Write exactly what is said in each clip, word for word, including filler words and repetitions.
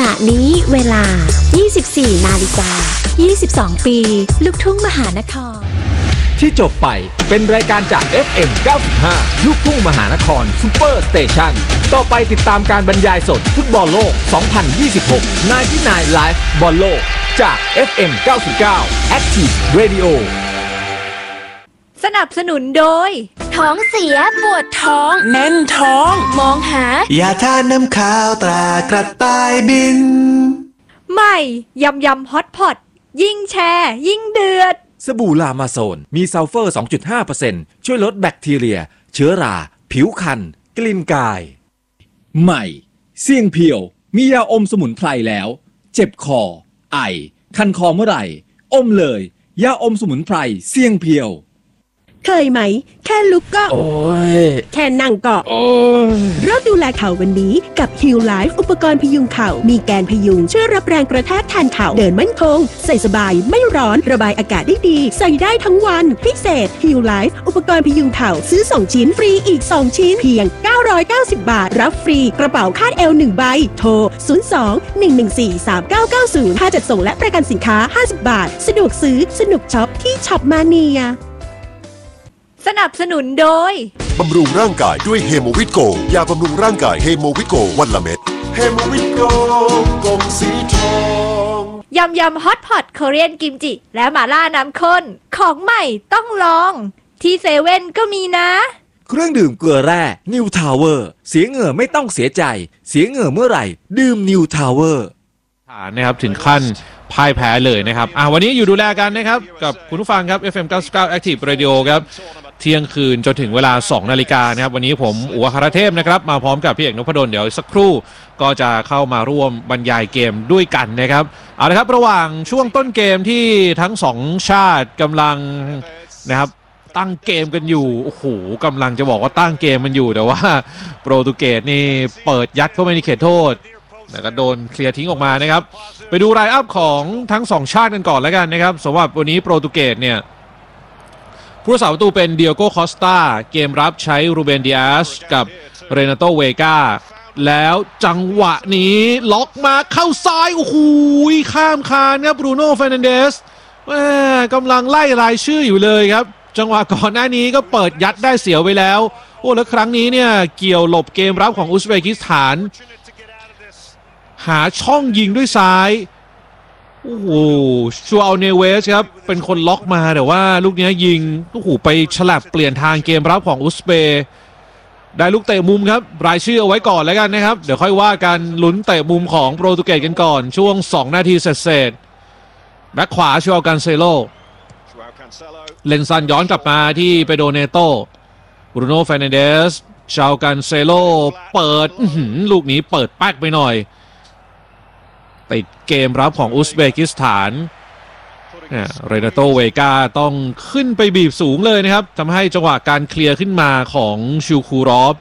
ะนี้เวลา ยี่สิบสี่ นาฬิกา ยี่สิบสอง ปีลูกทุ่งมหานครที่จบไปเป็นรายการจาก เอฟ เอ็ม เก้าสิบห้า ลูกทุ่งมหานครซุปเปอร์สเตชันต่อไปติดตามการบรรยายสดฟุตบอลโลก สองพันยี่สิบหก ไนน์ตี้ไนน์ Live บอลโลกจาก เอฟ เอ็ม เก้าสิบเก้า Active Radio สนับสนุนโดยท้องเสียปวดท้องแน่นท้องมองหายาทาน้ำขาวตรากระต่ายบินใหม่ยำยำฮอตพอตยิ่งแชร์ยิ่งเดือดสบู่ลามาโซนมีซัลเฟอร์ สองจุดห้าเปอร์เซ็นต์ ช่วยลดแบคทีเรียเชื้อราผิวคันกลิ่นกายใหม่เสี่ยงเพียวมียาอมสมุนไพรแล้วเจ็บคอไอคันคอเมื่อไหร่อมเลยยาอมสมุนไพรเสี่ยงเพียวเคยไหมแค่ลุกก็โอ้ยแค่นั่งก็โอ้ยเริ่มดูแลเข่าวันนี้กับ Heal Life อุปกรณ์พยุงเข่ามีแกนพยุงช่วยรับแรงกระแทกแทนเข่าเดินมั่นคงใส่สบายไม่ร้อนระบายอากาศได้ดีใส่ได้ทั้งวันพิเศษ Heal Life อุปกรณ์พยุงเข่าซื้อสองชิ้นฟรีอีกสองชิ้นเพียงเก้าร้อยเก้าสิบบาทรับฟรีกระเป๋าคาดเอวหนึ่งใบโทรศูนย์ สอง หนึ่ง หนึ่ง สี่ สาม เก้า เก้า ศูนย์ค่าจัดส่งและประกันสินค้าห้าสิบบาทสะดวกซื้อสนุกช็อปที่ช็อปมาเนียสนับสนุนโดยบำรุงร่างกายด้วยเฮโมวิตโกยาบำรุงร่างกายเฮโมวิตโกวันละเม็ดเฮโมวิตโกกลมสีทองยำยำฮอตพอตโคเรียนกิมจิและหม่าล่าน้ำข้นของใหม่ต้องลองที่เซเว่นก็มีนะเครื่องดื่มเกลือแร่นิวทาวเวอร์เสียเหงื่อไม่ต้องเสียใจเสียเหงื่อเมื่อไหร่ดื่มนิวทาวเวอร์นะครับถึงขั้นพ่ายแพ้เลยนะครับอ่ะวันนี้อยู่ดูแลกันนะครับกับคุณผู้ฟังครับ เอฟ เอ็ม เก้าสิบเก้า Active Radio ครับเที่ยงคืนจนถึงเวลา สอง นาฬิกานะครับวันนี้ผมอุวคารเทพนะครับมาพร้อมกับพี่เอกนพดลเดี๋ยวสักครู่ก็จะเข้ามาร่วมบรรยายเกมด้วยกันนะครับเอาละครับระหว่างช่วงต้นเกมที่ทั้งสองชาติกำลังนะครับตั้งเกมกันอยู่โอ้โหกำลังจะบอกว่าตั้งเกมมันอยู่แต่ว่าโปรตุเกสนี่เปิดยัดเข้าไปในเขตโทษแล้วก็โดนเคลียร์ทิ้งออกมานะครับไปดูไลน์อัพของทั้งสองชาติกันก่อนแล้วกันนะครับสำหรับวันนี้โปรตุเกสเนี่ยผู้รักษาประตูเป็นเดียโก้คอสตาเกมรับใช้รูเบนดิอาสกับเรนาโตเวกาแล้วจังหวะนี้ล็อกมาเข้าซ้ายโอ้โหข้ามคานครับบรูโน่เฟรนันเดสกำลังไล่รายชื่ออยู่เลยครับจังหวะก่อนหน้านี้ก็เปิดยัดได้เสียวไปแล้วโอ้แล้วครั้งนี้เนี่ยเกี่ยวหลบเกมรับของอุซเบกิสถานหาช่องยิงด้วยซ้ายโอ้โหชัวอัลเนเวสครับเป็นคนล็อกมาแต่ว่าลูกนี้ยิงโอ้โหไปฉลับเปลี่ยนทางเกมรับของอุซเบย์ได้ลูกเตะมุมครับรายชื่อเอาไว้ก่อนแล้วกันนะครับเดี๋ยวค่อยว่ากันลุ้นเตะมุมของโปรตุเกสกันก่อนช่วงสองนาทีเศษๆแบ็คขวาชัวอัลกันเซโลเลนซันย้อนกลับมาที่เปโดเนโตบรูโน่เฟรนันเดสชัวอัลกันเซโลเปิดลูกนี้เปิดแป๊กไปหน่อยติดเกมรับของอุซเบกิสถานเรนาโตเวกาต้องขึ้นไปบีบสูงเลยนะครับทำให้จังหวะการเคลียร์ขึ้นมาของชูคูรอฟ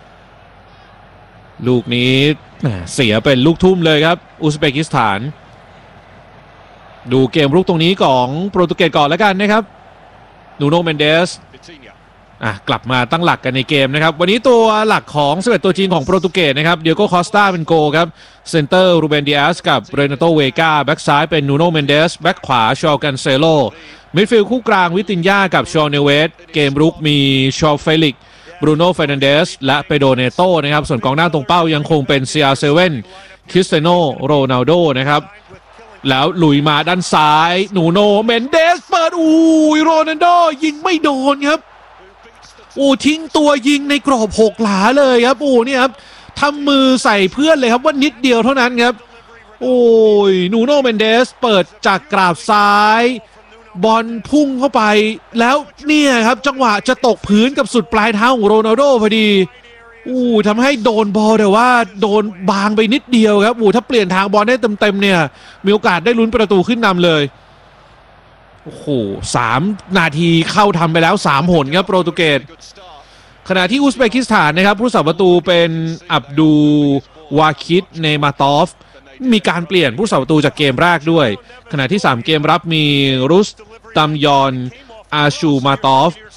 ลูกนี้เสียเป็นลูกทุ่มเลยครับอุซเบกิสถานดูเกมรุกตรงนี้ของโปรตุเกสก่อนแล้วกันนะครับนูโนเมนเดสอ่ะกลับมาตั้งหลักกันในเกมนะครับวันนี้ตัวหลักของสิบเอ็ดตัวจริงของโปรตุเกสนะครับเดียโก้คอสตาเป็นโกครับเซนเตอร์รูเบนดิอาสกับเรนาโตเวกาแบ็กซ้ายเป็นนูโนเมนเดสแบ็กขวาชอลกันเซโลมิดฟิลด์คู่กลางวิตินญากับชอเนเวสเกมรุกมีชอเฟลิกบรูโน่เฟรนันเดสและเปโดเนโตนะครับส่วนกองหน้าตรงเป้ายังคงเป็นซีอาร์เซเว่นคริสเตียโนโรนัลโดนะครับแล้วลุยมาด้านซ้ายนูโนเมนเดสเปิดอุ้ยโรนัลโดยิงไม่โดนครับโอ้ทิ้งตัวยิงในกรอบหกหลาเลยครับโอ้เนี่ยครับทำมือใส่เพื่อนเลยครับว่านิดเดียวเท่านั้นครับโอ้ยนูโน่เมนเดสเปิดจากกราบซ้ายบอลพุ่งเข้าไปแล้วเนี่ยครับจังหวะจะตกพื้นกับสุดปลายเท้าของโรนัลโดพอดีอู้ทำให้โดนบอลแต่ว่าโดนบางไปนิดเดียวครับอู้ถ้าเปลี่ยนทางบอลได้เต็มๆเนี่ยมีโอกาสได้ลุ้นประตูขึ้นนำเลยโอ้โหสามนาทีเข้าทำไปแล้วสามหนครับโปรตุเกสขณะที่อุซเบกิสถานนะครับผู้รักษาประตูเป็นอับดูวาคิดเนมาตอฟมีการเปลี่ยนผู้รักษาประตูจากเกมแรกด้วยขณะที่สามเกมรับมีรุสตัมยอนอาชูมาตอฟ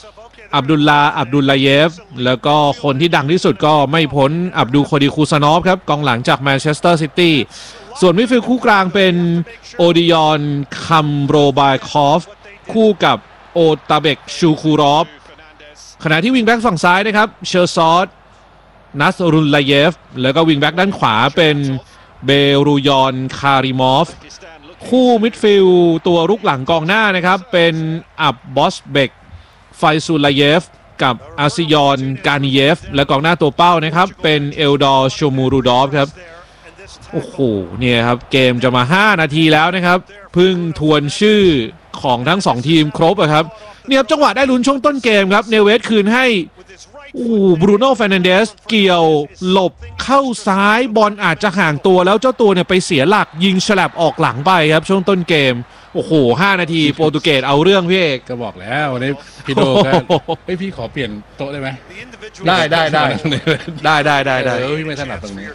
อับดุลลาอับดุลลาเยฟแล้วก็คนที่ดังที่สุดก็ไม่พ้นอับดุลโคดีคูซานอฟครับกองหลังจากแมนเชสเตอร์ซิตี้ส่วนมิดฟิลด์คู่กลางเป็นโอดิยอนคัมโรบายคอฟคู่กับโอตาเบกชูคูรอฟขณะที่วิงแบ็กฝั่งซ้ายนะครับเชอร์ซอดนัสรุลลาเยฟแล้วก็วิงแบ็กด้านขวาเป็นเบรูยอนคาริมอฟคู่มิดฟิลด์ตัวรุกหลังกองหน้านะครับเป็นอับบอสเบกไฟซูลาเยฟกับอาซิยอนกานิเยฟและกองหน้าตัวเป้านะครับเป็นเอลดอร์ชูมูรูดอฟครับโอ้โหเนี่ยครับเกมจะมาห้านาทีแล้วนะครับเพิ่งทวนชื่อของทั้งสองทีมครบอะครับเนี่ยครับจังหวะได้ลุ้นช่วงต้นเกมครับเนเวสคืนให้โอ้บรูโน่เฟร์นันเดสเกี่ยวหลบเข้าซ้ายบอลอาจจะห่างตัวแล้วเจ้าตัวเนี่ยไปเสียหลักยิงฉลับออกหลังไปครับช่วงต้นเกมโอ้โหห้านาทีโปรตุเกสเอาเรื่องพี่เอกก็บอกแล้ววันนี้พี่โดก็เฮ้ยพี่ขอเปลี่ยนโต๊ะได้ไหมได้ได้ได้ได้ได้ได้ได้เออพี่ไม่ถนัดตรงนี้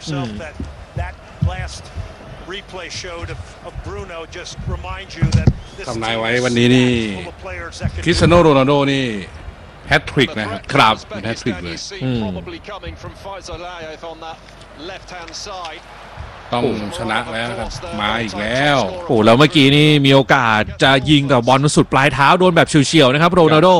ทำนายไว้วันนี้นี่คริสเตียโนโรนัลโดนี่แฮตทริกนะครับครับแฮตทริกเลยต้องชนะแล้วครับมาอีกแล้วโอ้แล้วเมื่อกี้นี่มีโอกาสจะยิงแต่บอลสุดปลายเท้าโดนแบบเฉียวๆนะครับโรนัลโด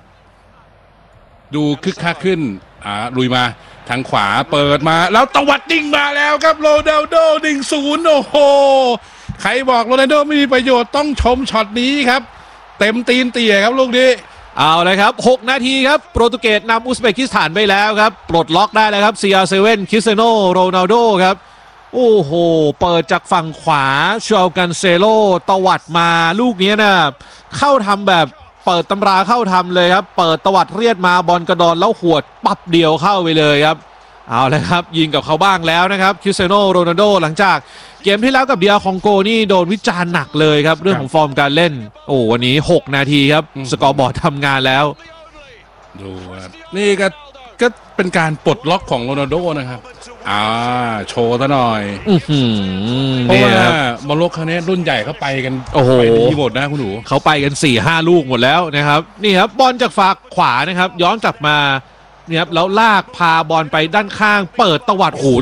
ดูคึกคักขึ้นอ่าลุยมาทางขวาเปิดมาแล้วตวัดยิงมาแล้วครับโรนัลโด หนึ่งศูนย์ โอ้โหใครบอกโรนัลโดไม่มีประโยชน์ต้องชมช็อตนี้ครับเต็มตีนเตี่ยครับลูกนี้เอาเลยครับหกนาทีครับโปรตุเกสนำอุซเบกิสถานไปแล้วครับปลดล็อกได้แล้วครับ ซี อาร์ เซเว่น คริสเตียโนโรนัลโดครับโอ้โหเปิดจากฝั่งขวาชาวกันเซโลตวัดมาลูกนี้นะเข้าทำแบบเปิดตำราเข้าทำเลยครับเปิดตวัดเรียดมาบอลกระดอนแล้วหวดปับเดียวเข้าไปเลยครับเอาเลยครับยิงกับเขาบ้างแล้วนะครับคริสเตียโนโรนัลโดหลังจากเกมที่แล้วกับเดียคองโกนี่โดนวิจารณ์หนักเลยครับเรื่องของฟอร์มการเล่นโอ้วันนี้หกนาทีครับสกอร์บอร์ดทำงานแล้วดูนี่ก็ก็เป็นการปลดล็อกของโรนัลโดนะครับอ่าโชว์ซะหน่อยเพราะว่าบอลโลกครั้งนี้รุ่นใหญ่เขาไปกันโอ้โหไปดีหมดนะคุณหนูเขาไปกัน สี่ห้า ลูกหมดแล้วนะครับนี่ครับบอลจากฝั่งขวานะครับย้อนกลับมาเนี่ยครับแล้วลากพาบอลไปด้านข้างเปิดตวัดโอ้